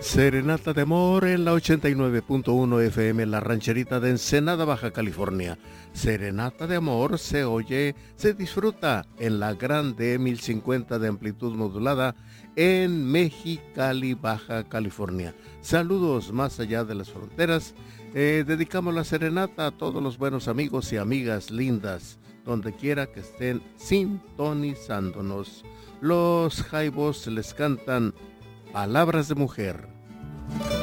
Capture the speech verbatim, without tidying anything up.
Serenata de Amor en la ochenta y nueve punto uno F M, la rancherita de Ensenada, Baja California. Serenata de Amor se oye, se disfruta en la grande mil cincuenta de amplitud modulada en Mexicali, Baja California. Saludos más allá de las fronteras. Eh, dedicamos la serenata a todos los buenos amigos y amigas lindas, donde quiera que estén sintonizándonos. Los Jaibos les cantan Palabras de Mujer.